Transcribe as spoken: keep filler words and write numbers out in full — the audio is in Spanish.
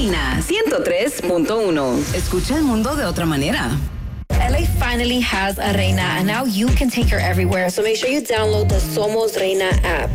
Reina ciento tres punto uno. Escucha el mundo de otra manera. L A finally has a Reina, and now you can take her everywhere. So make sure you download the Somos Reina app.